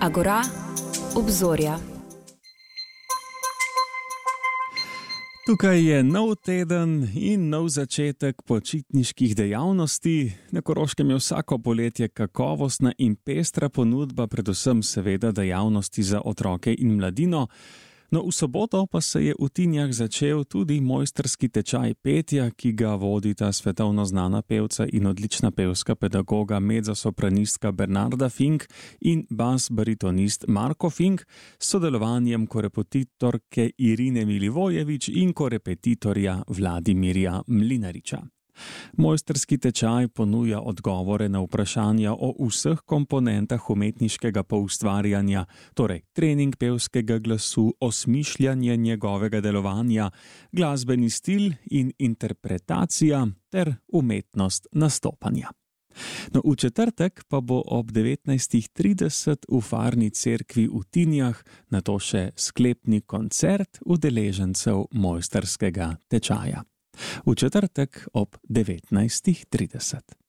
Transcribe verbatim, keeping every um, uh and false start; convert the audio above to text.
Agora, obzorja. Tukaj je nov teden in nov začetek počitniških dejavnosti. Na Koroškem je vsako poletje kakovostna in pestra ponudba, predvsem seveda dejavnosti za otroke in mladino. No, v soboto pa se je v Tinjah začel tudi mojstrski tečaj petja, ki ga vodita svetovno znana pevca in odlična pevska pedagoga mezzosopranistka Bernarda Fink in bas-baritonist Marko Fink s sodelovanjem korepetitorke Irine Milivojević in korepetitorja Vladimirja Mlinariča. Mojstrski tečaj ponuja odgovore na vprašanja o vseh komponentah umetniškega poustvarjanja, torej trening pevskega glasu, osmišljanje njegovega delovanja, glasbeni stil in interpretacija ter umetnost nastopanja. No, v četrtek pa bo ob devetnajstih trideset v Farni cerkvi v Tinjah nato še sklepni koncert udeležencev mojstrskega tečaja. V četrtek ob devetnajstih trideset.